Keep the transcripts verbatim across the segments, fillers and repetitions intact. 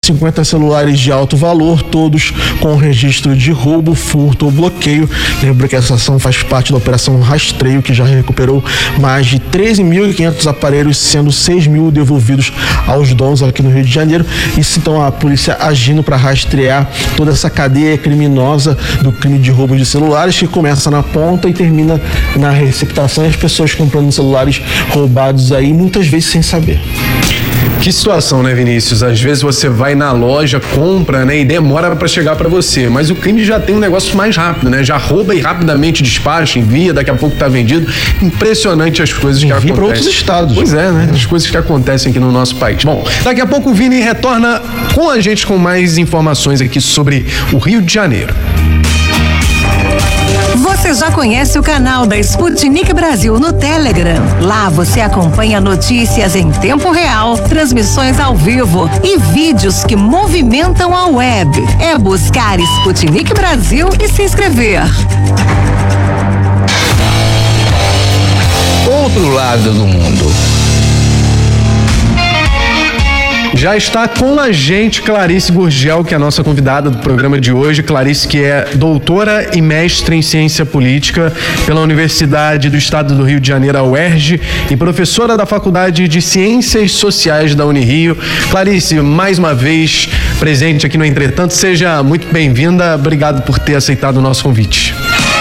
cinquenta celulares de alto valor, todos com registro de roubo, furto ou bloqueio. Lembro que essa ação faz parte da Operação Rastreio, que já recuperou mais de treze mil e quinhentos aparelhos, sendo seis mil devolvidos aos donos aqui no Rio de Janeiro. Isso então a polícia agindo para rastrear toda essa cadeia criminosa do crime de roubo de celulares, que começa na ponta e termina na receptação, e as pessoas comprando celulares roubados aí, muitas vezes sem saber. Que situação, né, Vinícius? Às vezes você vai na loja, compra, né, e demora para chegar para você, mas o crime já tem um negócio mais rápido, né? Já rouba e rapidamente despacha, envia, daqui a pouco tá vendido. Impressionante as coisas que acontecem. Para outros estados. Pois é, né? As coisas que acontecem aqui no nosso país. Bom, daqui a pouco o Vini retorna com a gente com mais informações aqui sobre o Rio de Janeiro. Você já conhece o canal da Sputnik Brasil no Telegram? Lá você acompanha notícias em tempo real, transmissões ao vivo e vídeos que movimentam a web. É buscar Sputnik Brasil e se inscrever. Outro lado do mundo. Já está com a gente Clarice Gurgel, que é a nossa convidada do programa de hoje. Clarice, que é doutora e mestre em ciência política pela Universidade do Estado do Rio de Janeiro, a U E R J, e professora da Faculdade de Ciências Sociais da Unirio. Clarice, mais uma vez presente aqui no Entretanto, seja muito bem-vinda. Obrigado por ter aceitado o nosso convite.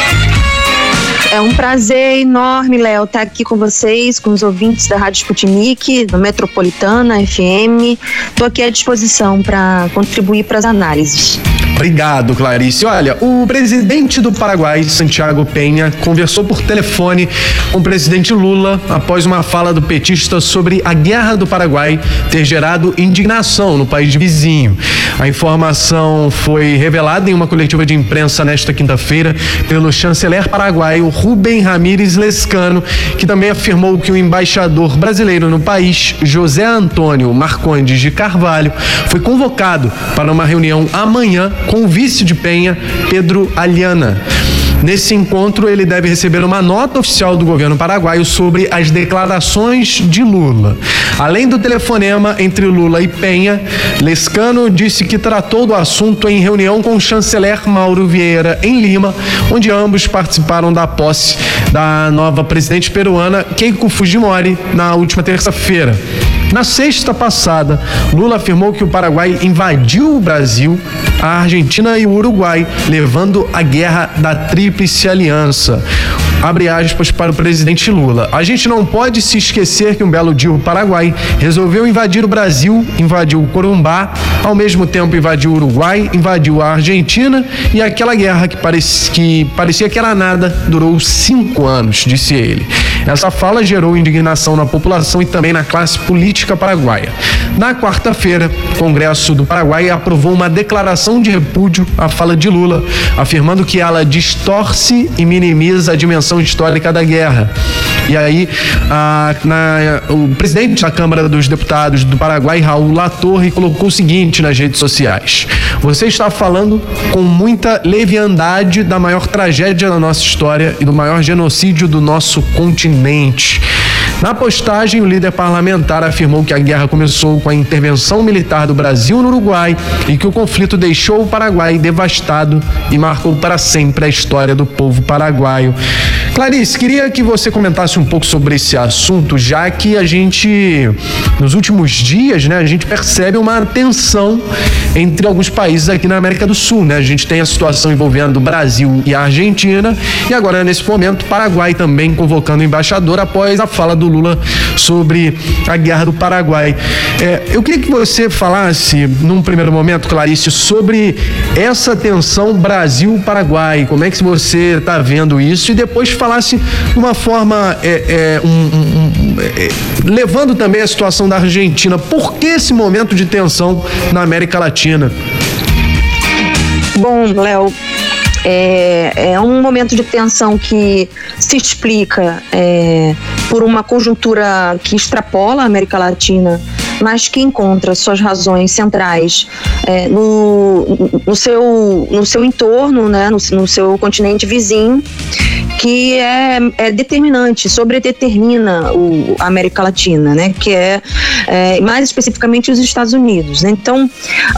É um prazer enorme, Léo, estar aqui com vocês, com os ouvintes da Rádio Sputnik, da Metropolitana F M. Estou aqui à disposição para contribuir para as análises. Obrigado, Clarice. Olha, o presidente do Paraguai, Santiago Peña, conversou por telefone com o presidente Lula após uma fala do petista sobre a guerra do Paraguai ter gerado indignação no país vizinho. A informação foi revelada em uma coletiva de imprensa nesta quinta-feira pelo chanceler paraguaio Rubem Ramírez Lescano, que também afirmou que o embaixador brasileiro no país, José Antônio Marcondes de Carvalho, foi convocado para uma reunião amanhã com o vice de Peña, Pedro Aliana. Nesse encontro, ele deve receber uma nota oficial do governo paraguaio sobre as declarações de Lula. Além do telefonema entre Lula e Peña, Lescano disse que tratou do assunto em reunião com o chanceler Mauro Vieira em Lima, onde ambos participaram da posse da nova presidente peruana, Keiko Fujimori, na última terça-feira. Na sexta passada, Lula afirmou que o Paraguai invadiu o Brasil, a Argentina e o Uruguai, levando a guerra da Tríplice Aliança. Abre aspas para o presidente Lula. A gente não pode se esquecer que um belo dia o Paraguai resolveu invadir o Brasil, invadiu o Corumbá, ao mesmo tempo invadiu o Uruguai, invadiu a Argentina, e aquela guerra que parecia que, parecia que era nada durou cinco anos, disse ele. Essa fala gerou indignação na população e também na classe política paraguaia. Na quarta-feira, o Congresso do Paraguai aprovou uma declaração de repúdio à fala de Lula, afirmando que ela distorce e minimiza a dimensão histórica da guerra. E aí, a, na, o presidente da Câmara dos Deputados do Paraguai, Raul Latorre, colocou o seguinte nas redes sociais: você está falando com muita leviandade da maior tragédia da nossa história e do maior genocídio do nosso continente. Na postagem, o líder parlamentar afirmou que a guerra começou com a intervenção militar do Brasil no Uruguai e que o conflito deixou o Paraguai devastado e marcou para sempre a história do povo paraguaio. Clarice, queria que você comentasse um pouco sobre esse assunto, já que a gente, nos últimos dias, né, a gente percebe uma tensão entre alguns países aqui na América do Sul, né? A gente tem a situação envolvendo o Brasil e a Argentina, e agora, nesse momento, o Paraguai também convocando o embaixador após a fala do Lula sobre a guerra do Paraguai. É, eu queria que você falasse, num primeiro momento, Clarice, sobre essa tensão Brasil-Paraguai, como é que você está vendo isso, e depois falasse de uma forma, é, é, um, um, é, levando também a situação da Argentina. Por que esse momento de tensão na América Latina? Bom, Léo, É, é um momento de tensão que se explica é, por uma conjuntura que extrapola a América Latina, mas que encontra suas razões centrais é, no, no, seu, no seu entorno, né, no, no seu continente vizinho, que é, é determinante, sobredetermina o, a América Latina, né, que é, é mais especificamente os Estados Unidos, né? Então,